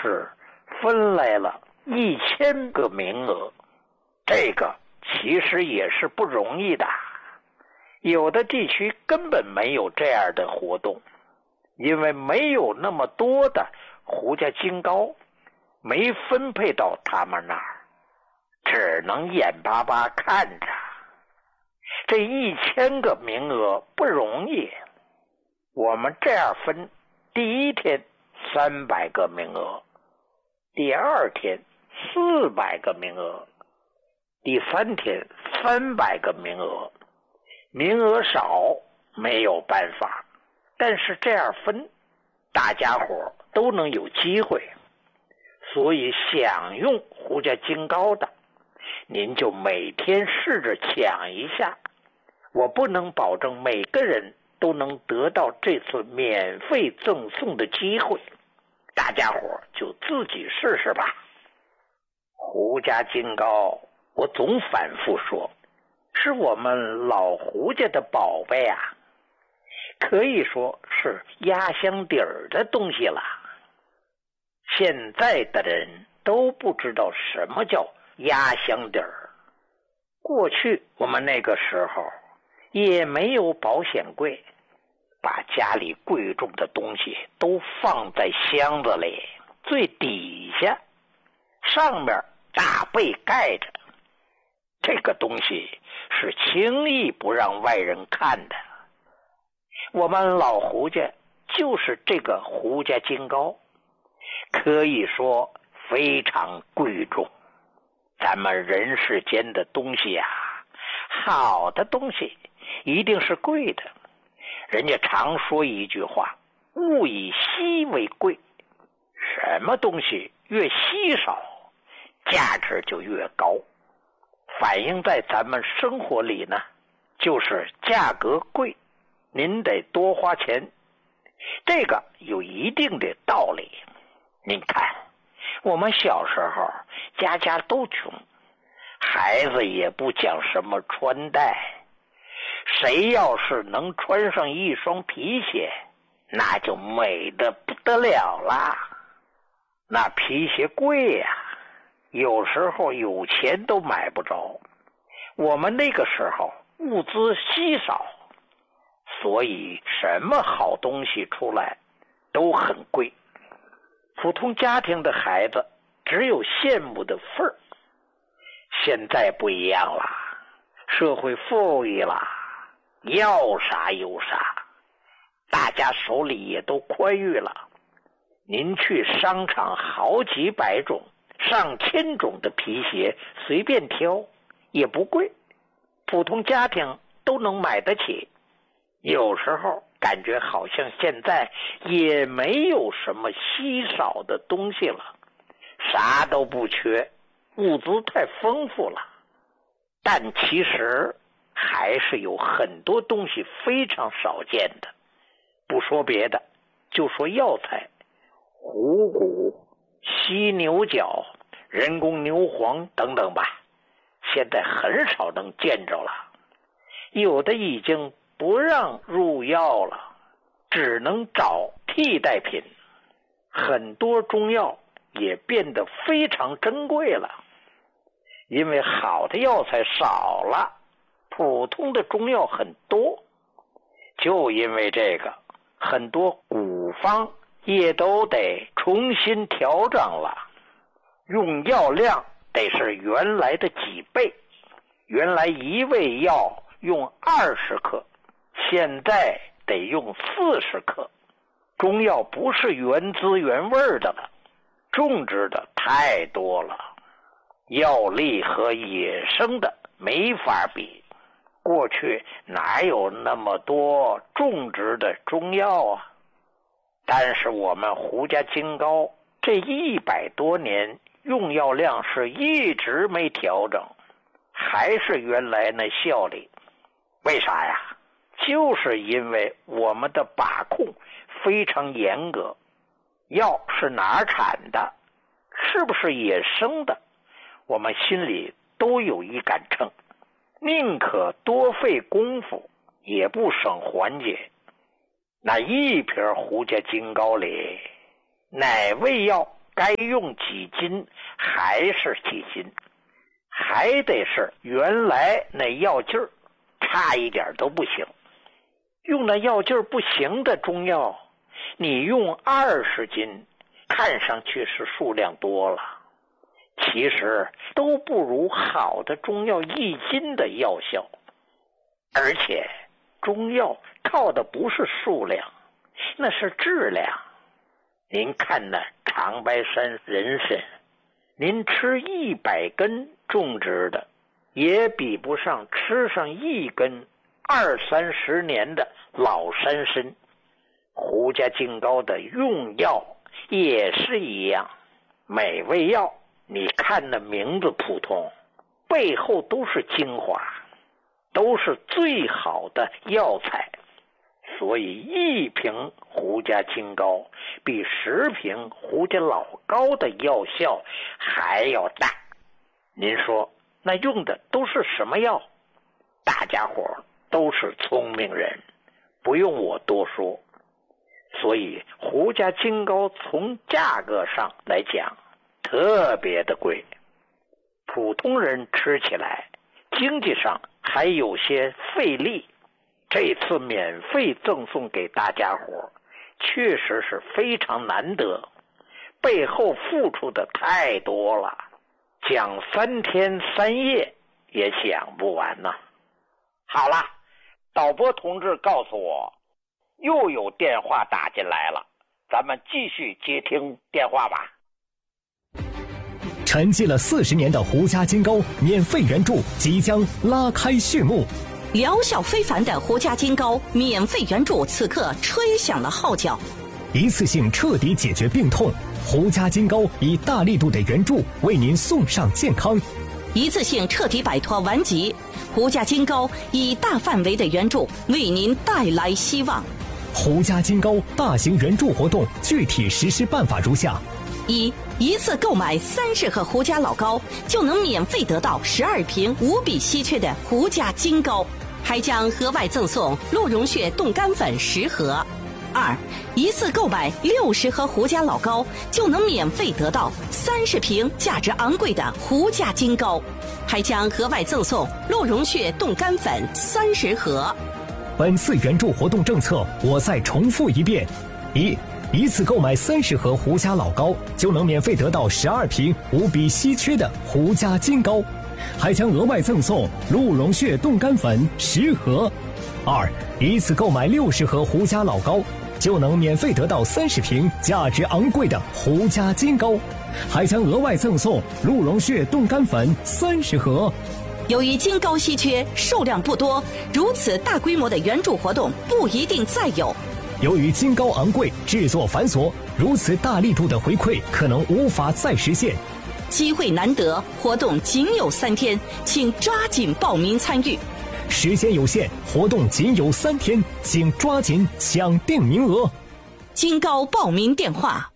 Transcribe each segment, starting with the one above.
市分来了1000个名额，这个其实也是不容易的。有的地区根本没有这样的活动，因为没有那么多的胡家金糕，没分配到他们那儿，只能眼巴巴看着。这1000个名额不容易，我们这样分，第一天300个名额，第二天400个名额，第3天300个名额。名额少没有办法，但是这样分，大家伙都能有机会。所以想用胡家金糕的，您就每天试着抢一下。我不能保证每个人都能得到这次免费赠送的机会，大家伙就自己试试吧。胡家金糕，我总反复说，是我们老胡家的宝贝啊，可以说是压箱底儿的东西了。现在的人都不知道什么叫压箱底儿。过去我们那个时候也没有保险柜，把家里贵重的东西都放在箱子里最底下，上面大被盖着。这个东西是轻易不让外人看的。我们老胡家就是这个胡家金糕，可以说非常贵重。咱们人世间的东西啊，好的东西一定是贵的。人家常说一句话，物以稀为贵，什么东西越稀少，价值就越高。反映在咱们生活里呢，就是价格贵，您得多花钱，这个有一定的道理。您看，我们小时候家家都穷，孩子也不讲什么穿戴，谁要是能穿上一双皮鞋，那就美得不得了啦。那皮鞋贵呀，有时候有钱都买不着。我们那个时候物资稀少，所以什么好东西出来都很贵。普通家庭的孩子只有羡慕的份儿。现在不一样了，社会富裕了，要啥有啥，大家手里也都宽裕了。您去商场好几百种、上千种的皮鞋随便挑，也不贵，普通家庭都能买得起。有时候感觉好像现在也没有什么稀少的东西了，啥都不缺，物资太丰富了。但其实还是有很多东西非常少见的。不说别的，就说药材，虎骨、犀牛角、人工牛黄等等吧，现在很少能见着了。有的已经不让入药了，只能找替代品。很多中药也变得非常珍贵了，因为好的药材少了，普通的中药很多。就因为这个，很多古方也都得重新调整了，用药量得是原来的几倍。原来一味药用20克，现在得用40克。中药不是原汁原味的了，种植的太多了，药力和野生的没法比。过去哪有那么多种植的中药啊？但是我们胡家金糕这100多年用药量是一直没调整，还是原来那效力。为啥呀？就是因为我们的把控非常严格，药是哪儿产的，是不是野生的，我们心里都有一杆秤，宁可多费功夫也不省环节。那一瓶胡家金糕里哪味药该用几斤还是几斤，还得是原来那药劲儿，差一点都不行。用那药劲儿不行的中药，你用20斤，看上去是数量多了，其实都不如好的中药1斤的药效。而且中药靠的不是数量，那是质量。您看那长白山人参，您吃100根种植的，也比不上吃上1根20-30年的老山参。胡家金膏的用药也是一样，每味药你看那名字普通，背后都是精华，都是最好的药材。所以1瓶胡家金膏比10瓶胡家老膏的药效还要大。您说那用的都是什么药？大家伙都是聪明人，不用我多说。所以胡家金膏从价格上来讲特别的贵，普通人吃起来经济上还有些费力。这次免费赠送给大家伙，确实是非常难得，背后付出的太多了，讲3天3夜也讲不完呐。好了，导播同志告诉我又有电话打进来了，咱们继续接听电话吧。 沉寂了40年的胡家金膏免费援助即将拉开序幕， 疗效非凡的胡家金膏免费援助此刻吹响了号角， 一次性彻底解决病痛，胡家金膏以大力度的援助为您送上健康， 一次性彻底摆脱顽疾，胡家金膏以大范围的援助为您带来希望。 胡家金膏大型援助活动具体实施办法如下： 一次购买30盒胡家老膏，就能免费得到12瓶无比稀缺的胡家金膏，还将额外赠送鹿茸血冻干粉10盒。一次购买60盒胡家老膏，就能免费得到30瓶价值昂贵的胡家金膏，还将额外赠送鹿茸血冻干粉30盒。 本次援助活动政策我再重复一遍：一次购买30盒胡家老膏，就能免费得到12瓶无比稀缺的胡家金膏，还将额外赠送鹿茸血冻干粉10盒。一次购买60盒胡家老膏，就能免费得到30瓶价值昂贵的胡家金膏，还将额外赠送鹿茸血冻干粉30盒。 由于金膏稀缺，数量不多，如此大规模的援助活动不一定再有。 由于金膏昂贵，制作繁琐，如此大力度的回馈可能无法再实现。 机会难得，活动仅有3天，请抓紧报名参与。 时间有限，活动仅有3天，请抓紧抢定名额。 金膏报名电话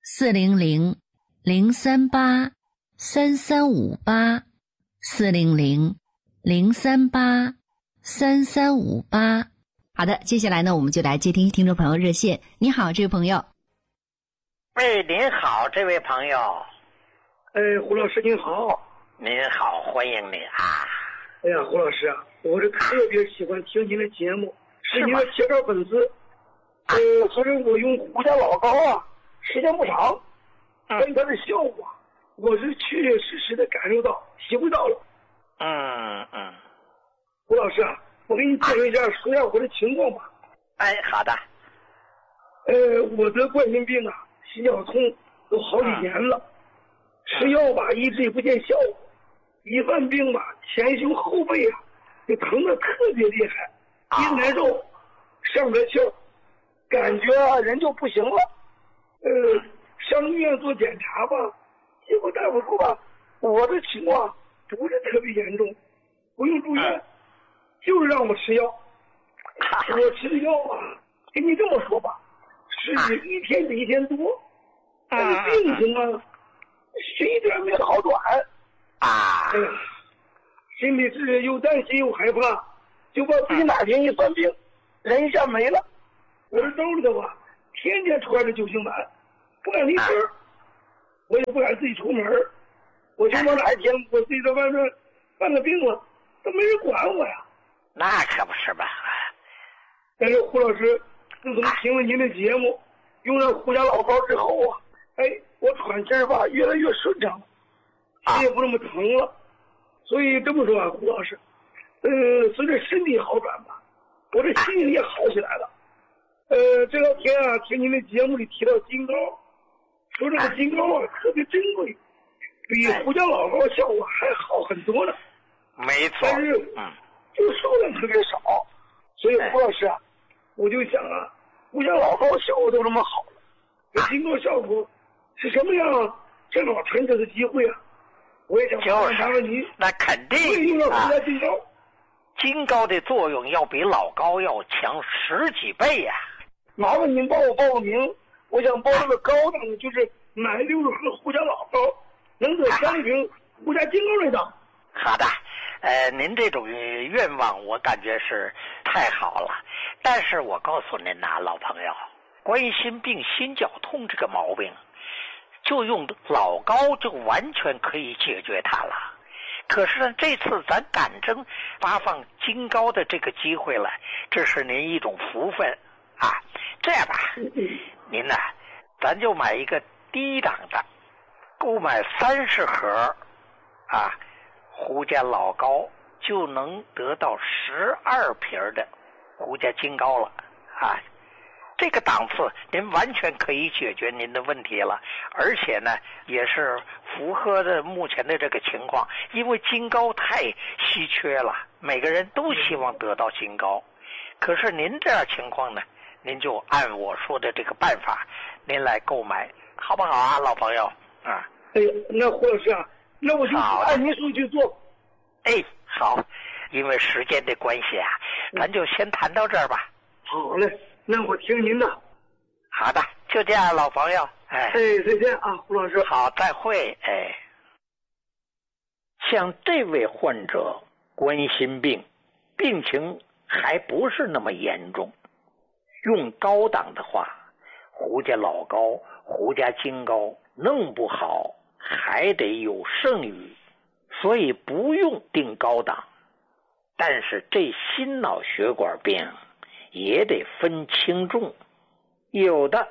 ：400-038-3358400-038-3358。好的，接下来呢，我们就来接听众朋友热线。你好，这位朋友。 喂，您好，这位朋友。 胡老师您好。 您好，欢迎您啊。 哎呀，胡老师啊，我是特别喜欢听您的节目，是您的铁杆粉丝。可是我用胡家老膏啊，时间不长，但是它的效果，我是确确实实的感受到、体会到了。胡老师啊，我给你介绍一下，说一下我的情况吧。 哎，好的。 我得冠心病啊，心绞痛都好几年了，吃药吧一直也不见效果，一犯病吧前胸后背啊就疼得特别厉害，一难受上不了气儿，感觉人就不行了。上医院做检查吧，结果大夫说吧，我的情况不是特别严重，不用住院，就是让我吃药。我吃的药啊，跟你这么说吧，是一天比一天多，但是病情啊是一点没好转。哎呀，心里是又担心又害怕，就把自己哪天一犯病，人一下没了。我这兜里头啊，天天揣着救心丸，不敢离身。 我也不敢自己出门，我就说哪一天我自己在外面犯了病了，都没人管我呀。 那可不是吧？ 但是胡老师，自从听了您的节目，用了胡家老膏之后啊，我喘气儿吧越来越顺畅了，心也不那么疼了。所以这么说啊，胡老师，随着身体好转吧，我这心情也好起来了。这两天啊，听您的节目里提到金膏，说这个金膏啊特别珍贵，比胡家老膏效果还好很多呢。 没错。 但是，这个数量特别少，所以胡老师啊，我就想啊，胡家老膏效果都这么好了，这金膏效果是什么样？正好趁这个机会啊，我也想麻烦您。 那肯定用到胡家金膏。 金膏的作用要比老膏要强10几倍呀！ 麻烦您帮我报个名，我想报这个高档的，就是买60盒胡家老膏，能得3瓶胡家金膏那档。 好的，您这种愿望我感觉是太好了，但是我告诉您呐，老朋友，冠心病、心绞痛这个毛病，就用老膏就完全可以解决它了。可是呢，这次咱赶正发放金膏的这个机会了，这是您一种福分啊！这样吧，您呢，咱就买一个低档的，购买30盒啊，胡家老膏就能得到12瓶的胡家金膏了啊！这个档次您完全可以解决您的问题了，而且呢也是符合的目前的这个情况，因为金膏太稀缺了，每个人都希望得到金膏。可是您这样情况呢，您就按我说的这个办法您来购买，好不好啊，老朋友啊？ 那胡老师啊，那我就按您说去做。 好，因为时间的关系啊，咱就先谈到这儿吧。 好嘞，那我听您的。 好的，就这样，老朋友。 再见啊，胡老师。 好，再会。像这位患者冠心病，病情还不是那么严重，用高档的话，胡家老膏、胡家金膏弄不好还得有剩余，所以不用定高档。但是这心脑血管病也得分轻重，有的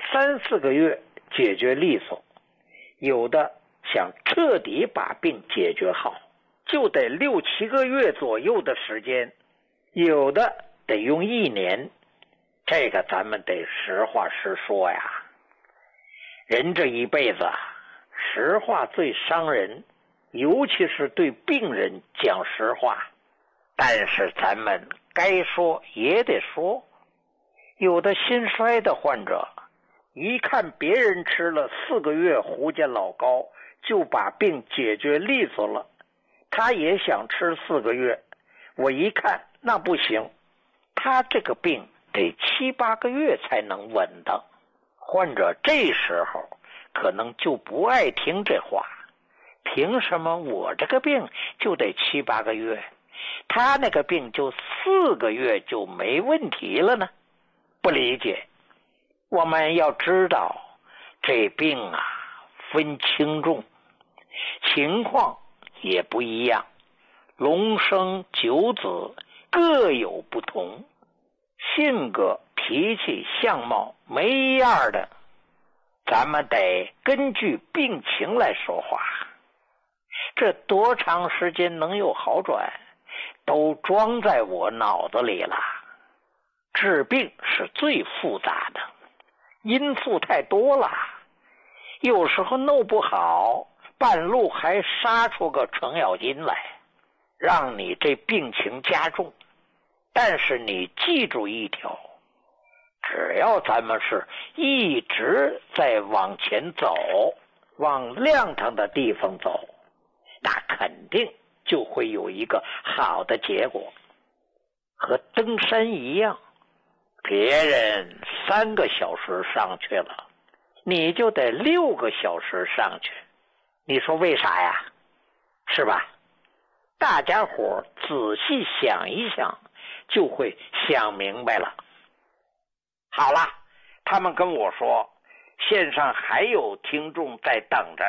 3-4个月解决利索，有的想彻底把病解决好，就得6-7个月左右的时间，有的得用1年。这个咱们得实话实说呀，人这一辈子实话最伤人，尤其是对病人讲实话。但是咱们该说也得说，有的心衰的患者一看别人吃了4个月胡家老膏就把病解决利索了，他也想吃4个月，我一看那不行，他这个病得7-8个月才能稳当。患者这时候可能就不爱听这话，凭什么我这个病就得7-8个月，他那个病就4个月就没问题了呢？不理解。我们要知道这病啊分轻重，情况也不一样，龙生九子各有不同，性格脾气相貌没一样的，咱们得根据病情来说话。这多长时间能有好转都装在我脑子里了。治病是最复杂的，因素太多了，有时候弄不好半路还杀出个程咬金来，让你这病情加重。但是你记住一条，只要咱们是一直在往前走，往亮堂的地方走，那肯定就会有一个好的结果。和登山一样，别人3个小时上去了，你就得6个小时上去，你说为啥呀？是吧？大家伙仔细想一想就会想明白了。好了，他们跟我说线上还有听众在等着。